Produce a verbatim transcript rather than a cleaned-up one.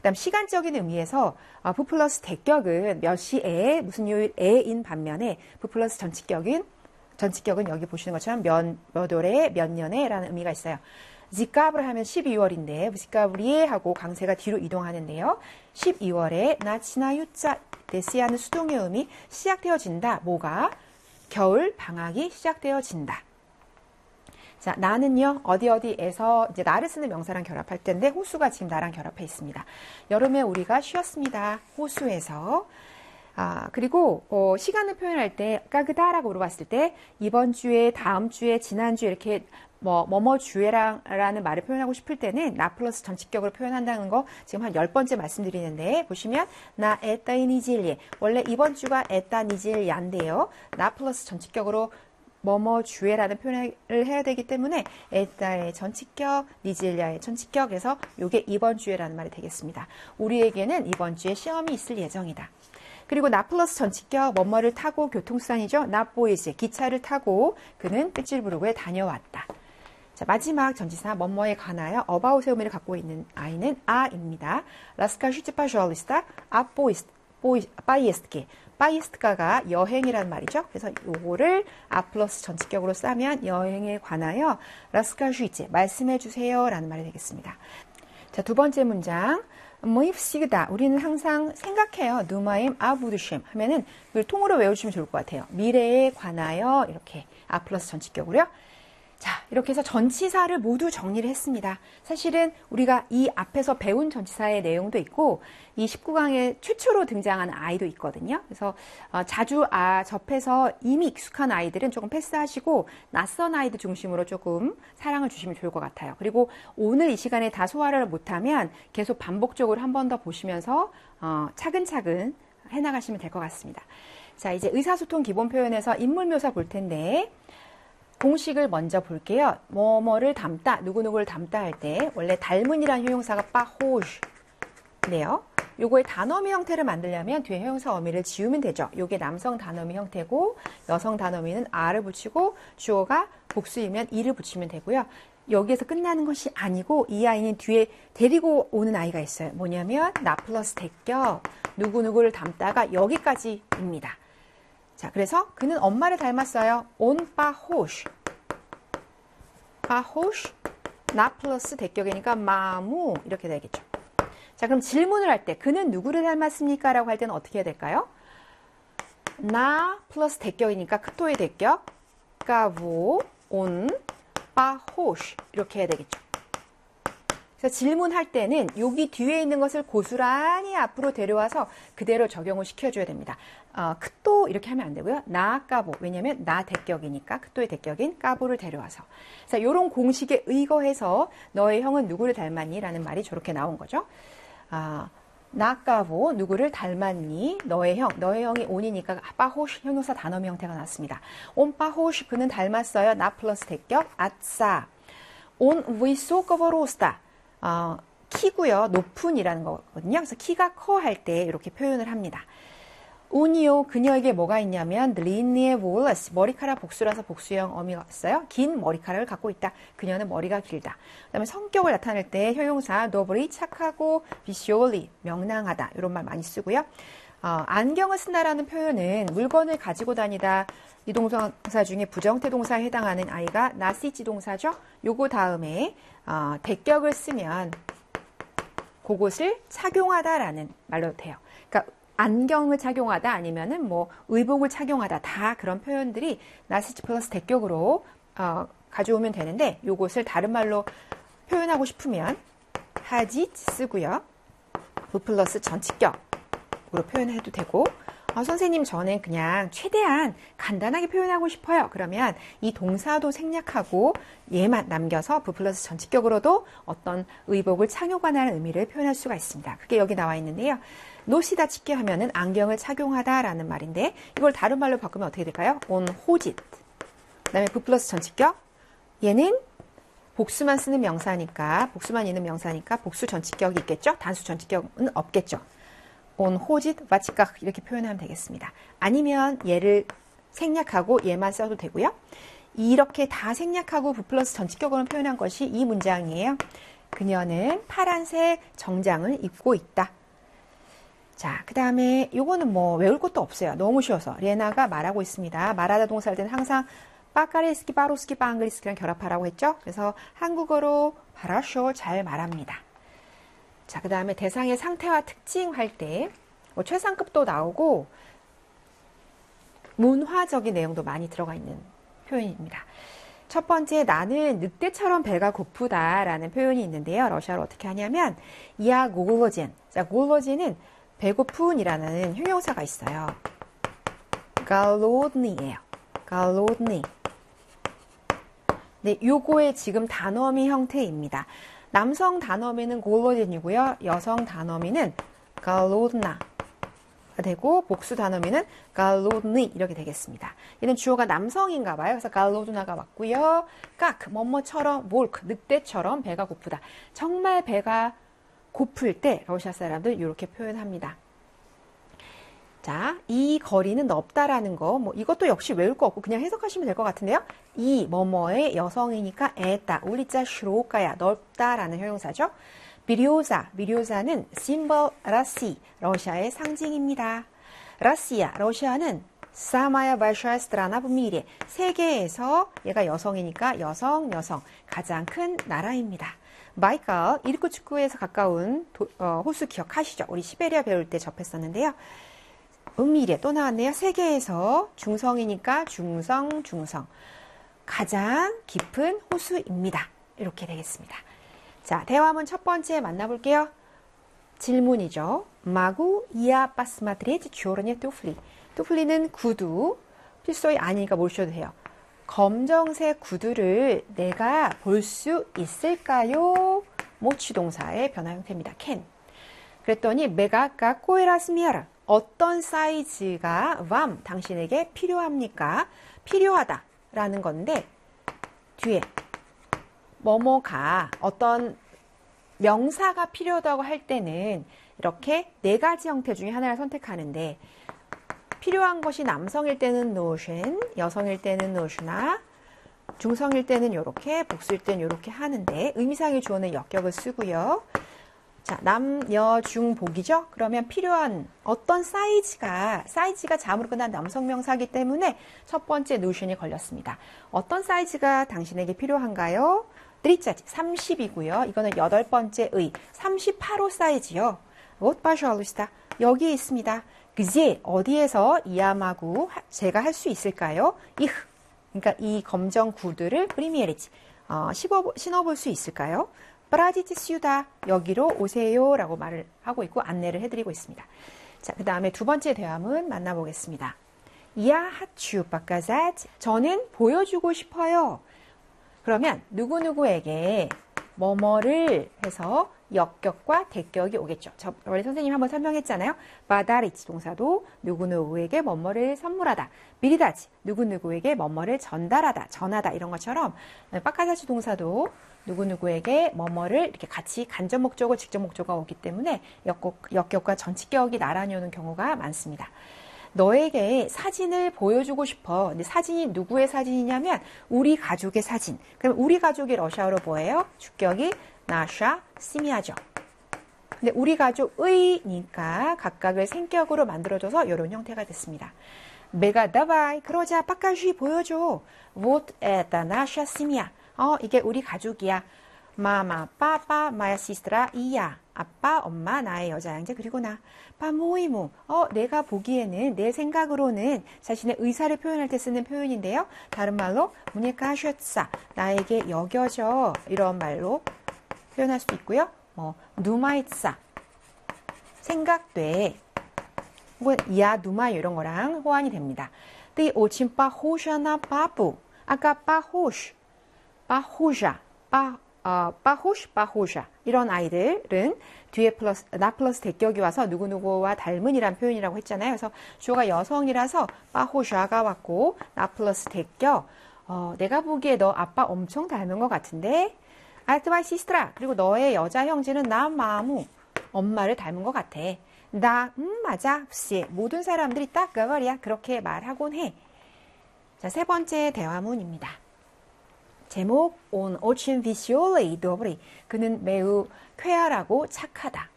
그다음 시간적인 의미에서 어, 부 플러스 대격은 몇 시에 무슨 요일에인 반면에 부 플러스 전치격은 전치격은 여기 보시는 것처럼 몇, 몇 월에 몇 년에 라는 의미가 있어요. 지까브를 하면 십이월인데 지까브리에 하고 강세가 뒤로 이동하는데요. 십이월에 나치나유자 데시아는 수동의 의미 시작되어진다. 뭐가? 겨울 방학이 시작되어진다. 자, 나는요, 어디 어디에서 이제 나를 쓰는 명사랑 결합할 텐데 호수가 지금 나랑 결합해 있습니다. 여름에 우리가 쉬었습니다. 호수에서. 아, 그리고 어, 시간을 표현할 때 까그다라고 물어봤을 때 이번 주에, 다음 주에, 지난 주에 이렇게 뭐 뭐뭐 주에라는 말을 표현하고 싶을 때는 나 플러스 전치격으로 표현한다는 거 지금 한 열 번째 말씀드리는데 보시면 나 에따 니질리 원래 이번 주가 에따 니질리인데요. 나 플러스 전치격으로 뭐뭐 주에라는 표현을 해야 되기 때문에 에따의 전치격, 니질리아의 전치격에서 이게 이번 주에라는 말이 되겠습니다. 우리에게는 이번 주에 시험이 있을 예정이다. 그리고 나 플러스 전치격 뭐뭐를 타고 교통수단이죠. 나 보이즈 기차를 타고 그는 삐질부르크에 다녀왔다. 자, 마지막 전치사 뭐뭐에 관하여 어바웃의 의미를 갖고 있는 아이는 아입니다. Расскажите, пожалуйста, о поездке. 파이스트가가 여행이란 말이죠. 그래서 요거를 아 플러스 전치격으로 싸면 여행에 관하여 Расскажите, 말씀해 주세요 라는 말이 되겠습니다. 자, 두 번째 문장. Мы всегда, 우리는 항상 생각해요. 누마임 아부드심 하면은 이걸 통으로 외워주시면 좋을 것 같아요. 미래에 관하여 이렇게 아 플러스 전치격으로요. 자, 이렇게 해서 전치사를 모두 정리를 했습니다. 사실은 우리가 이 앞에서 배운 전치사의 내용도 있고 이 십구 강에 최초로 등장하는 아이도 있거든요. 그래서 어, 자주 아, 접해서 이미 익숙한 아이들은 조금 패스하시고 낯선 아이들 중심으로 조금 사랑을 주시면 좋을 것 같아요. 그리고 오늘 이 시간에 다 소화를 못하면 계속 반복적으로 한 번 더 보시면서 어, 차근차근 해나가시면 될 것 같습니다. 자, 이제 의사소통 기본 표현에서 인물묘사 볼 텐데 공식을 먼저 볼게요. 뭐뭐를 닮다, 누구누구를 닮다 할 때 원래 닮은이라는 형용사가 빠호슈인데요. 요거의 단어미 형태를 만들려면 뒤에 형용사 어미를 지우면 되죠. 요게 남성 단어미 형태고 여성 단어미는 아를 붙이고 주어가 복수이면 이를 붙이면 되고요. 여기에서 끝나는 것이 아니고 이 아이는 뒤에 데리고 오는 아이가 있어요. 뭐냐면 나 플러스 대격, 누구누구를 닮다가 여기까지입니다. 자, 그래서 그는 엄마를 닮았어요. 온 빠호슈. 빠호슈. 나 플러스 대격이니까 마무 이렇게 되겠죠. 자, 그럼 질문을 할 때 그는 누구를 닮았습니까? 라고 할 때는 어떻게 해야 될까요? 나 플러스 대격이니까 크토의 대격. 까부 온 빠호슈 이렇게 해야 되겠죠. 그래서 질문할 때는 여기 뒤에 있는 것을 고스란히 앞으로 데려와서 그대로 적용을 시켜줘야 됩니다. 어, 크또 이렇게 하면 안 되고요. 나 까보. 왜냐면 나 대격이니까 크또의 대격인 까보를 데려와서. 자, 이런 공식에 의거해서 너의 형은 누구를 닮았니? 라는 말이 저렇게 나온 거죠. 아, 나 까보 누구를 닮았니? 너의 형. 너의 형이 온이니까 빠호시 형용사 단어미 형태가 나왔습니다. 온 빠호시 그는 닮았어요. 나 플러스 대격 아싸. 온 위소거버 로스타. 어, 키고요. 높은이라는 거거든요. 그래서 키가 커 할 때 이렇게 표현을 합니다. 운이요. 그녀에게 뭐가 있냐면 린니의 볼러스. 머리카락 복수라서 복수형 어미가 있어요. 긴 머리카락을 갖고 있다. 그녀는 머리가 길다. 그 다음에 성격을 나타낼 때 형용사 노블이 착하고 비시올리 명랑하다. 이런 말 많이 쓰고요. 어, 안경을 쓴다라는 표현은 물건을 가지고 다니다 이 동사 중에 부정태 동사에 해당하는 아이가 나시지 동사죠. 요거 다음에 어, 대격을 쓰면 그것을 착용하다라는 말로 돼요. 그러니까 안경을 착용하다 아니면은 뭐 의복을 착용하다 다 그런 표현들이 나시지 플러스 대격으로 어, 가져오면 되는데 요것을 다른 말로 표현하고 싶으면 하지 쓰고요. 부 플러스 전치격으로 표현해도 되고 아, 선생님 저는 그냥 최대한 간단하게 표현하고 싶어요. 그러면 이 동사도 생략하고 얘만 남겨서 부 플러스 전치격으로도 어떤 의복을 착용하는 의미를 표현할 수가 있습니다. 그게 여기 나와 있는데요. 노시다 치게 하면은 안경을 착용하다라는 말인데 이걸 다른 말로 바꾸면 어떻게 될까요? 온 호짓. 그다음에 부 플러스 전치격. 얘는 복수만 쓰는 명사니까 복수만 있는 명사니까 복수 전치격이 있겠죠? 단수 전치격은 없겠죠. 온 호짓 와치각 이렇게 표현하면 되겠습니다. 아니면 얘를 생략하고 얘만 써도 되고요. 이렇게 다 생략하고 부 플러스 전치격으로 표현한 것이 이 문장이에요. 그녀는 파란색 정장을 입고 있다. 자, 그 다음에 요거는 뭐 외울 것도 없어요. 너무 쉬워서. 레나가 말하고 있습니다. 말하다 동사 할 때는 항상 빠까리스키, 바로스키, 빠앙그리스키랑 결합하라고 했죠. 그래서 한국어로 바라쇼 잘 말합니다. 자, 그 다음에 대상의 상태와 특징 할 때 뭐 최상급도 나오고 문화적인 내용도 많이 들어가 있는 표현입니다. 첫 번째, 나는 늑대처럼 배가 고프다라는 표현이 있는데요. 러시아로 어떻게 하냐면 야 골로진. 자, 골로진은 배고픈이라는 형용사가 있어요. 갈로드니예요. 갈로드니. 네, 요거의 지금 단어미 형태입니다. 남성 단어미는 골로진이고요. 여성 단어미는 갈로드나 되고 복수 단어미는 갈로드니 이렇게 되겠습니다. 얘는 주어가 남성인가 봐요. 그래서 갈로드나가 왔고요. 깍, 뭐뭐처럼, 몰크, 늑대처럼 배가 고프다. 정말 배가 고플 때 러시아 사람들 이렇게 표현합니다. 자, 이 거리는 넓다라는 거, 뭐 이것도 역시 외울 거 없고 그냥 해석하시면 될 것 같은데요. 이 뭐뭐의 여성이니까 에따, 울리자 슈로까야, 넓다라는 형용사죠. 비료자, 비료자는 심벌 라시, 러시아의 상징입니다. 라시아, 러시아는 사마야 발샤야 스트라나 부미리, 세계에서 얘가 여성이니까 여성, 여성, 가장 큰 나라입니다. 바이칼, 이르쿠츠크에서 가까운 도, 어, 호수 기억하시죠? 우리 시베리아 배울 때 접했었는데요. 음미래 또 나왔네요. 세계에서 중성이니까 중성, 중성. 가장 깊은 호수입니다. 이렇게 되겠습니다. 자, 대화문 첫 번째 만나볼게요. 질문이죠. 마구 이아 빠스마트레지 주어르니 뚜플리. 뚜플리는 구두. 필소이 아니니까 뭘 써도 돼요. 검정색 구두를 내가 볼 수 있을까요? 모치동사의 변화 형태입니다. can. 그랬더니 메가 까꼬에라스미아라. 어떤 사이즈가 vam 당신에게 필요합니까? 필요하다 라는 건데 뒤에 뭐뭐가 어떤 명사가 필요하다고 할 때는 이렇게 네 가지 형태 중에 하나를 선택하는데 필요한 것이 남성일 때는 노션, 여성일 때는 노슈나 중성일 때는 이렇게, 복수일 때는 이렇게 하는데 의미상의 주어는 역격을 쓰고요. 자, 남, 여, 중, 복이죠? 그러면 필요한 어떤 사이즈가, 사이즈가 자음으로 끝난 남성 명사이기 때문에 첫 번째 노션이 걸렸습니다. 어떤 사이즈가 당신에게 필요한가요? 드리짜지 삼십이고요. 이거는 여덟 번째 의 삼십팔 호 사이즈요. 옷 바샤루스타 여기에 있습니다. 그제 어디에서 이암하고 제가 할 수 있을까요? 이흐. 그러니까 이 검정 구두를 프리미에리지 어, 신어볼 수 있을까요? 브라지티 시우다 여기로 오세요 라고 말을 하고 있고 안내를 해드리고 있습니다. 자, 그 다음에 두 번째 대화문 만나보겠습니다. 야 하츄 바까자지 저는 보여주고 싶어요. 그러면 누구누구에게 뭐뭐를 해서 역격과 대격이 오겠죠. 저 원래 선생님이 한번 설명했잖아요. 바다리치 동사도 누구누구에게 뭐뭐를 선물하다. 비리다지 누구누구에게 뭐뭐를 전달하다, 전하다 이런 것처럼 빠까자치 동사도 누구누구에게 뭐뭐를 이렇게 같이 간접 목적어, 직접 목적어가 오기 때문에 역격, 역격과 전치격이 나란히 오는 경우가 많습니다. 너에게 사진을 보여주고 싶어. 근데 사진이 누구의 사진이냐면 우리 가족의 사진. 그럼 우리 가족이 러시아어로 뭐예요? 주격이 나샤 시미아죠. 근데 우리 가족의니까 각각을 생격으로 만들어줘서 이런 형태가 됐습니다. 메가 다바이 그러자 빠까시 보여줘. Вот это наша семья. 어 이게 우리 가족이야. 마마, 빠빠, 마야 시스트라 이야. 아빠, 엄마, 나의 여자 형제 그리고 나. 빠모이모. 어 내가 보기에는 내 생각으로는 자신의 의사를 표현할 때 쓰는 표현인데요. 다른 말로 무니까 슈사 나에게 여겨져 이런 말로 표현할 수 있고요. 뭐 누마이사 생각돼. 혹은 야 누마 이런 거랑 호환이 됩니다. 띠 오침빠 호샤나 바부. 아까 빠호슈, 빠호샤, 빠 어, 빠호슈, 빠호샤 이런 아이들은 뒤에 플러스 나 플러스 대격이 와서 누구누구와 닮은이란 표현이라고 했잖아요. 그래서 주어가 여성이라서 빠호샤가 왔고 나 플러스 대격. 어, 내가 보기에 너 아빠 엄청 닮은 것 같은데. 알트바이 시스트라 그리고 너의 여자 형제는 나 마무 엄마를 닮은 것 같아. 나 음 맞아. 씨 모든 사람들이 딱 그거리야 그렇게 말하곤 해. 자, 세 번째 대화문입니다. 제목, un очень веселый, добрый. 그는 매우 쾌활하고 착하다.